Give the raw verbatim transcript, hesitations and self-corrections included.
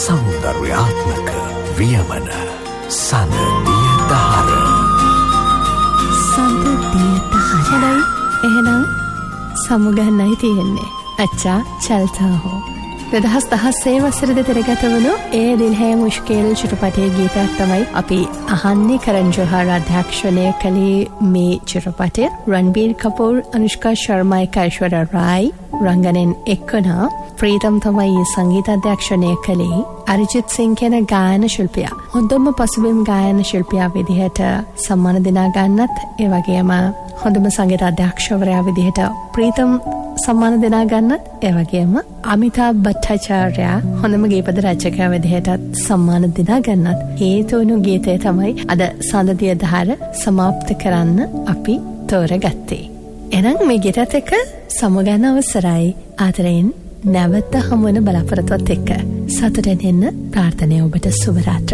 සෞන්දර්යාත්මක වියමන සඳදිය දහර. සඳදිය දහරයි එහෙනම් සමුගන්නයි තියෙන්නේ. අච්චා චල්තා හෝ දෙදහස් දහස්සේ වසරේ තිරගත වුණු ඒ දිල් හේ මුෂ්කිල් චිත්‍රපටයේ ගීතයක් තමයි අපි අහන්නේ. කරන් ජෝහර් අධ්‍යක්ෂණය කළේ මේ චිත්‍රපටය. රන්බීර් කපූර්, අනුෂ්කා ශර්මා, ඓශ්වර්යා රායි රංගනෙන් එක්වනා. ප්‍රීතම් තමයි සංගීත අධ්‍යක්ෂණය කළේ. අරිජිත් සිං කියන ගායන ශිල්පියා හොඳම පසුබිම් ගායන ශිල්පියා විදිහට සම්මාන දිනා ගන්නත්, ඒ වගේම හොඳම සංගීත අධ්‍යක්ෂකවරයා විදිහට ප්‍රීතම් සම්මාන දිනා ගන්නත්, ඒ වගේම අමිතාබ් භට්ටාචාර්යා හොඳම ගීපද රචකයා විදිහට සම්මාන දිනා ගන්නත් හේතු වුණු ගීතය තමයි අද සඳදිය දහර සමාප්ත කරන්න අපි තෝරගත්තේ. එහෙනම් මේ ගීතත් එක්ක සමුගන්න අවසරයි. ආදරයෙන් නැවත හමුවන බලාපොරොත්තුවත් එක්ක සතුටෙන් ඉන්න ප්‍රාර්ථනාව ඔබට සුබ රාත්‍රී.